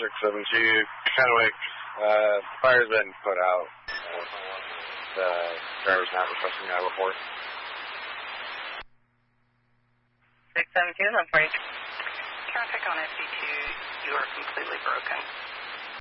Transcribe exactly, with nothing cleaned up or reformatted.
six seven two, Kennewick, uh, fire's been put out. Uh, the driver's not requesting that report. six seven two, I'm sorry. Traffic on S C two, you are completely broken.